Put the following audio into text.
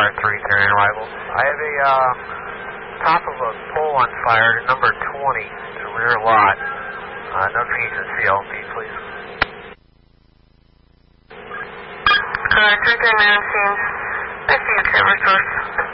Tower 3, carrying arrival. I have a top of a pole on fire to number 20, the rear lot. Notification CLP, please. 339 scene. I see a camera source.